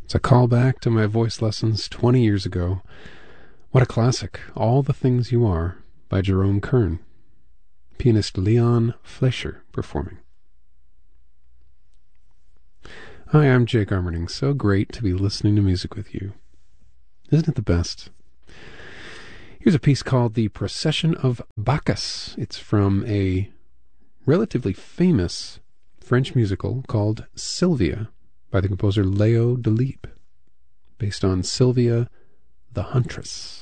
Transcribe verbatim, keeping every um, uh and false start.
It's a callback to my voice lessons twenty years ago. What a classic, All the Things You Are by Jerome Kern. Pianist Leon Fleischer performing. Hi, I'm Jake Armerding. So great to be listening to music with you. Isn't it the best? Here's a piece called The Procession of Bacchus. It's from a relatively famous French musical called Sylvia by the composer Leo Delibes, based on Sylvia the Huntress.